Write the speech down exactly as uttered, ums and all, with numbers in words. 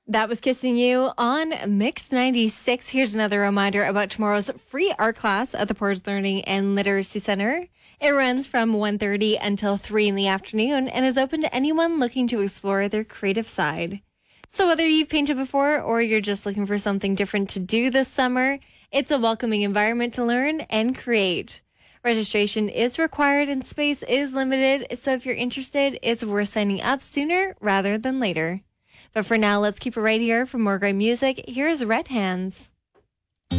That was Kissing You on Mix ninety-six. Here's another reminder about tomorrow's free art class at the Portage Learning and Literacy Center. It runs from one thirty until three in the afternoon and is open to anyone looking to explore their creative side. So whether you've painted before or you're just looking for something different to do this summer, it's a welcoming environment to learn and create. Registration is required and space is limited, so if you're interested, it's worth signing up sooner rather than later. But for now, let's keep it right here for more great music. Here's Red Hands.